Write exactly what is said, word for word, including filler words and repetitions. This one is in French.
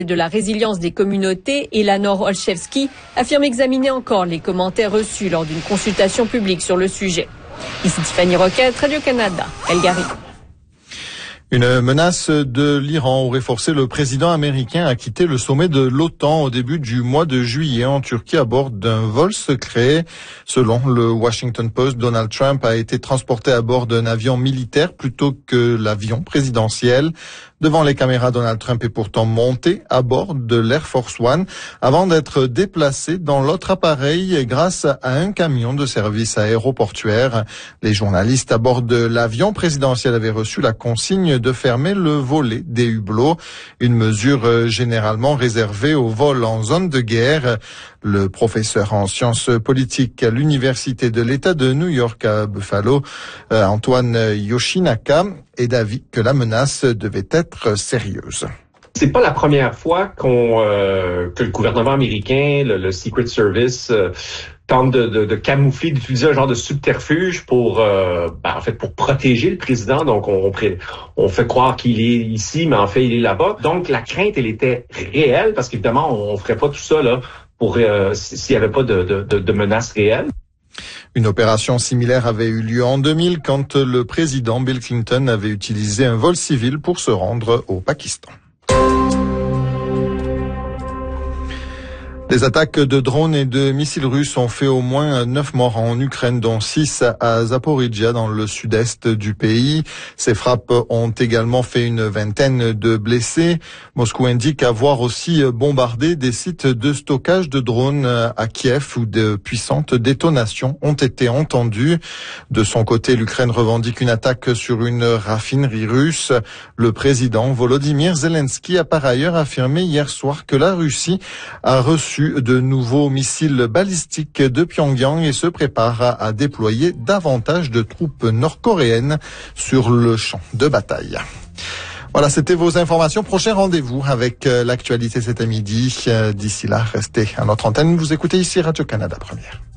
de la résilience des communautés, Elanor Olszewski, affirme examiner encore les commentaires reçus lors d'une consultation publique sur le sujet. Ici Tiffany Roquette, Radio-Canada, Calgary. Une menace de l'Iran aurait forcé le président américain à quitter le sommet de l'OTAN au début du mois de juillet en Turquie à bord d'un vol secret. Selon le Washington Post, Donald Trump a été transporté à bord d'un avion militaire plutôt que l'avion présidentiel. Devant les caméras, Donald Trump est pourtant monté à bord de l'Air Force One avant d'être déplacé dans l'autre appareil grâce à un camion de service aéroportuaire. Les journalistes à bord de l'avion présidentiel avaient reçu la consigne de fermer le volet des hublots, une mesure généralement réservée aux vols en zone de guerre. Le professeur en sciences politiques à l'Université de l'État de New York à Buffalo, Antoine Yoshinaka, est d'avis que la menace devait être sérieuse. C'est pas la première fois qu'on euh, que le gouvernement américain, le, le Secret Service, euh, tente de, de, de camoufler, d'utiliser un genre de subterfuge pour, euh, ben, en fait, pour protéger le président. Donc, on, on fait croire qu'il est ici, mais en fait, il est là-bas. Donc, la crainte, elle était réelle, parce qu'évidemment, on ferait pas tout ça là pour euh, s'il y avait pas de, de, de, de menaces réelles. Une opération similaire avait eu lieu en deux mille quand le président Bill Clinton avait utilisé un vol civil pour se rendre au Pakistan. Les attaques de drones et de missiles russes ont fait au moins neuf morts en Ukraine, dont six à Zaporizhzhia, dans le sud-est du pays. Ces frappes ont également fait une vingtaine de blessés. Moscou indique avoir aussi bombardé des sites de stockage de drones à Kiev où de puissantes détonations ont été entendues. De son côté, l'Ukraine revendique une attaque sur une raffinerie russe. Le président Volodymyr Zelensky a par ailleurs affirmé hier soir que la Russie a reçu de nouveaux missiles balistiques de Pyongyang et se prépare à, à déployer davantage de troupes nord-coréennes sur le champ de bataille. Voilà, c'était vos informations. Prochain rendez-vous avec euh, l'actualité cet midi. Euh, d'ici là, restez à notre antenne. Vous écoutez ici Radio-Canada Première.